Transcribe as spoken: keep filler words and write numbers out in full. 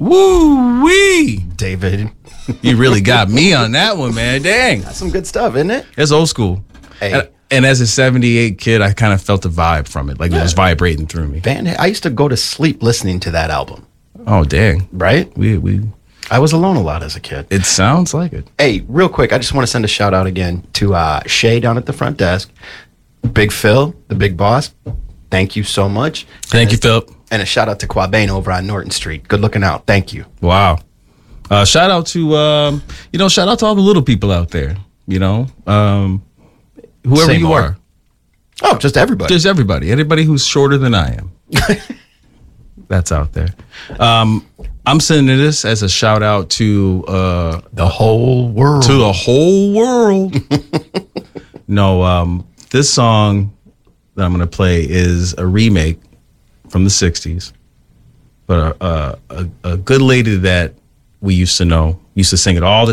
Woo wee, David. You really got me on that one, man. Dang, That's some good stuff, isn't it? it's old school. Hey. And, and as a seventy-eight kid, I kind of felt the vibe from it, like it was vibrating through me. Van, I used to go to sleep listening to that album, Oh, dang, right? we we. I was alone a lot as a kid. It sounds like it. Hey, real quick, I just want to send a shout out again to uh, Shay down at the front desk, Big Phil, the big boss. Thank you so much. Thank you, Philip. And a shout out to Quabain over on Norton Street. Good looking out. Thank you. Wow. Uh, shout out to, um, you know, shout out to all the little people out there, you know, um, whoever Say you more. are. Oh, just everybody. Just everybody. Anybody who's shorter than I am. That's out there. Um, I'm sending this as a shout out to uh, the whole world. to the whole world. No, um, this song that I'm going to play is a remake from the sixties, but a, a, a, a good lady that we used to know used to sing it all the